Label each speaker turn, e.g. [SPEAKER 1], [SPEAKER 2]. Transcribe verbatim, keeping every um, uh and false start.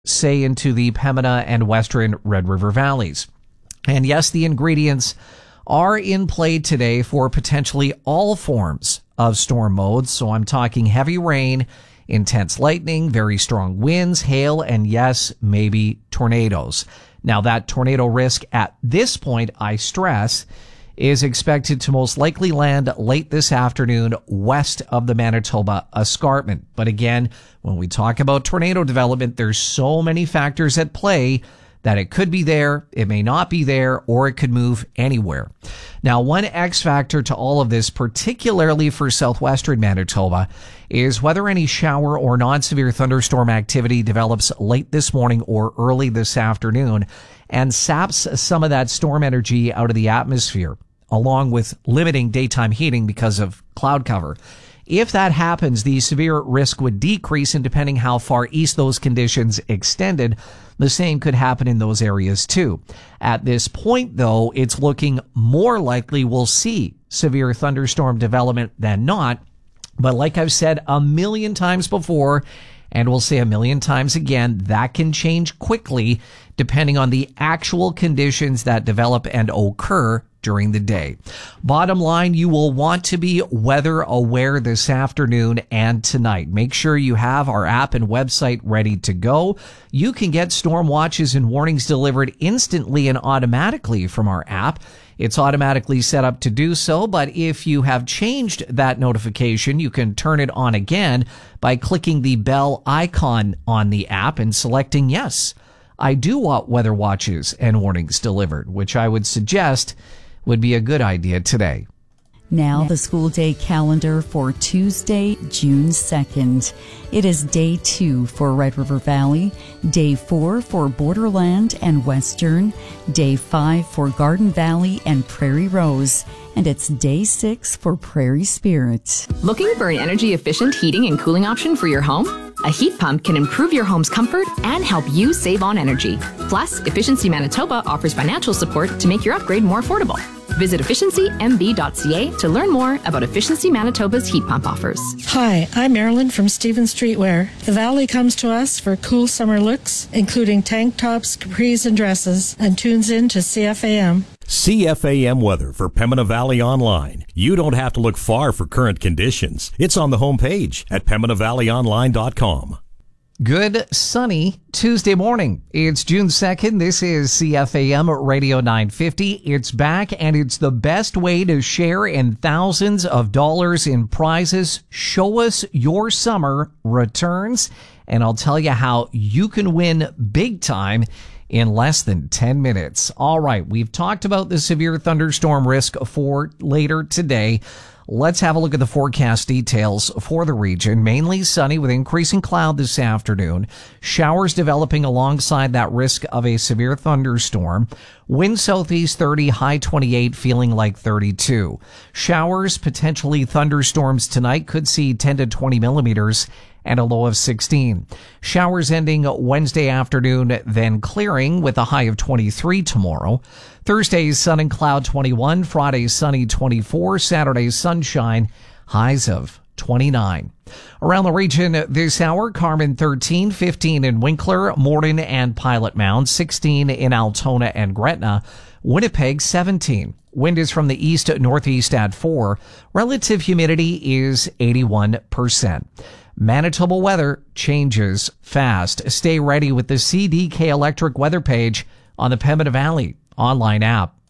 [SPEAKER 1] say into the Pembina and Western Red River valleys. And yes, the ingredients are in play today for potentially all forms of storm modes. So I'm talking heavy rain, intense lightning, very strong winds, hail, and yes, maybe tornadoes. Now that tornado risk at this point, I stress, is expected to most likely land late this afternoon west of the Manitoba Escarpment. But again, when we talk about tornado development, there's so many factors at play that it could be there, it may not be there, or it could move anywhere. Now, one X factor to all of this, particularly for southwestern Manitoba, is whether any shower or non-severe thunderstorm activity develops late this morning or early this afternoon and saps some of that storm energy out of the atmosphere, along with limiting daytime heating because of cloud cover. If that happens, the severe risk would decrease, and depending how far east those conditions extended, the same could happen in those areas too. At this point, though, it's looking more likely we'll see severe thunderstorm development than not. But like I've said a million times before, and we'll say a million times again, that can change quickly depending on the actual conditions that develop and occur during the day. Bottom line, you will want to be weather aware this afternoon and tonight. Make sure you have our app and website ready to go. You can get storm watches and warnings delivered instantly and automatically from our app. It's automatically set up to do so, but if you have changed that notification, you can turn it on again by clicking the bell icon on the app and selecting yes. I do want weather watches and warnings delivered, which I would suggest would be a good idea today.
[SPEAKER 2] Now the school day calendar for Tuesday, June second. It is day two for Red River Valley, day four for Borderland and Western, day five for Garden Valley and Prairie Rose, and it's day six for Prairie Spirit.
[SPEAKER 3] Looking for an energy-efficient heating and cooling option for your home? A heat pump can improve your home's comfort and help you save on energy. Plus, Efficiency Manitoba offers financial support to make your upgrade more affordable. Visit efficiency m b dot c a to learn more about Efficiency Manitoba's heat pump offers.
[SPEAKER 4] Hi, I'm Marilyn from Stephen Streetwear. The Valley comes to us for cool summer looks, including tank tops, capris, and dresses, and tunes in to C F A M.
[SPEAKER 5] C F A M weather for Pembina Valley Online. You don't have to look far for current conditions. It's on the homepage at pembina valley online dot com.
[SPEAKER 1] Good sunny Tuesday morning. It's June second. This is C F A M Radio nine fifty. It's back, and it's the best way to share in thousands of dollars in prizes. Show us your summer returns, and I'll tell you how you can win big time in less than ten minutes. All right, we've talked about the severe thunderstorm risk for later today. Let's have a look at the forecast details for the region. Mainly sunny with increasing cloud this afternoon. Showers developing alongside that risk of a severe thunderstorm. Wind southeast thirty, high twenty-eight, feeling like thirty-two. Showers, potentially thunderstorms tonight, could see ten to twenty millimeters and a low of sixteen. Showers ending Wednesday afternoon, then clearing with a high of twenty-three tomorrow. Thursday's sun and cloud twenty-one, Friday's sunny twenty-four, Saturday's sunshine, highs of twenty-nine. Around the region this hour, Carmen thirteen, fifteen in Winkler, Morden and Pilot Mound, sixteen in Altona and Gretna, Winnipeg seventeen. Wind is from the east-northeast at four. Relative humidity is eighty-one percent. Manitoba weather changes fast. Stay ready with the C D K Electric weather page on the Pembina Valley online app.